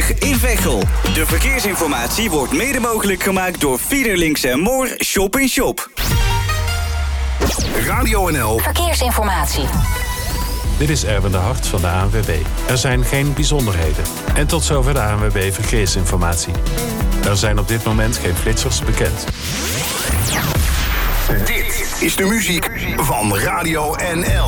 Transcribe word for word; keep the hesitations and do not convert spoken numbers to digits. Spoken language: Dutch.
weg in Veghel. De verkeersinformatie wordt mede mogelijk gemaakt door Fiederlinks en Moor Shop in Shop. Radio N L Verkeersinformatie. Dit is Erwin de Hart van de A N W B. Er zijn geen bijzonderheden. En tot zover de A N W B Verkeersinformatie. Er zijn op dit moment geen flitsers bekend. Dit is de muziek van Radio N L.